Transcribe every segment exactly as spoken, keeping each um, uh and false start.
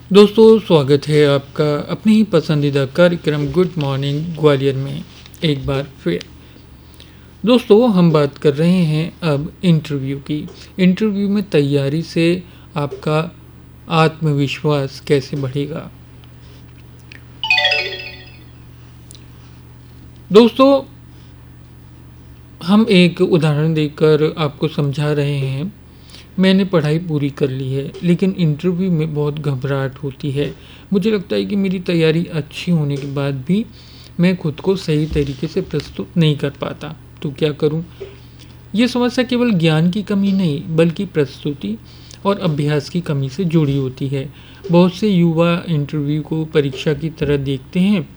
दोस्तों, स्वागत है आपका अपने ही पसंदीदा कार्यक्रम गुड मॉर्निंग ग्वालियर में एक बार फिर। दोस्तों, हम बात कर रहे हैं अब इंटरव्यू की। इंटरव्यू में तैयारी से आपका आत्मविश्वास कैसे बढ़ेगा। दोस्तों, हम एक उदाहरण देकर आपको समझा रहे हैं। मैंने पढ़ाई पूरी कर ली है, लेकिन इंटरव्यू में बहुत घबराहट होती है। मुझे लगता है कि मेरी तैयारी अच्छी होने के बाद भी मैं खुद को सही तरीके से प्रस्तुत नहीं कर पाता। तो क्या करूं? ये समस्या केवल ज्ञान की कमी नहीं, बल्कि प्रस्तुति और अभ्यास की कमी से जुड़ी होती है। बहुत से युवा इंटरव्यू को परीक्षा की तरह देखते हैं,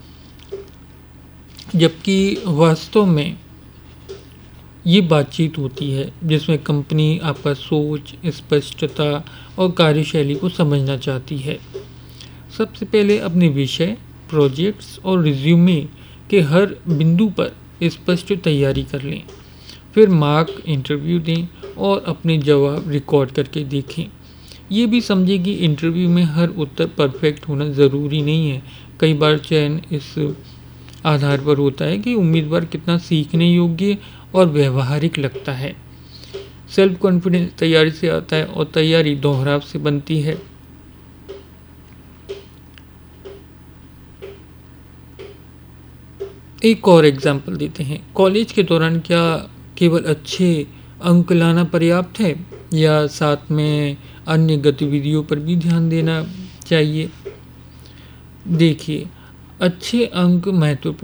जबकि वास्तव में ये बातचीत होती है जिसमें कंपनी आपका सोच, स्पष्टता और कार्यशैली को समझना चाहती है। सबसे पहले अपने विषय, प्रोजेक्ट्स और रिज्यूमे के हर बिंदु पर स्पष्ट तैयारी कर लें। फिर मॉक इंटरव्यू दें और अपने जवाब रिकॉर्ड करके देखें। ये भी समझें कि इंटरव्यू में हर उत्तर परफेक्ट होना ज़रूरी नहीं है। कई बार चयन इस आधार पर होता है कि उम्मीदवार कितना सीखने योग्य और व्यवहारिक लगता है। सेल्फ कॉन्फिडेंस तैयारी से आता है और तैयारी दोहराव से बनती है। एक और एग्जाम्पल देते हैं। कॉलेज के दौरान क्या केवल अच्छे अंक लाना पर्याप्त है, या साथ में अन्य गतिविधियों पर भी ध्यान देना चाहिए? देखिए, अच्छे अंक महत्वपूर्ण